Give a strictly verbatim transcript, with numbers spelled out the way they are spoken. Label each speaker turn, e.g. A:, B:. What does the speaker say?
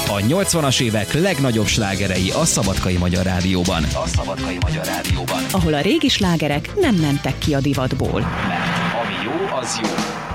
A: A nyolcvanas évek legnagyobb slágerei a Szabadkai Magyar Rádióban. A Szabadkai Magyar Rádióban.
B: Ahol a régi slágerek nem mentek ki a divatból.
A: Mert ami jó, az jó.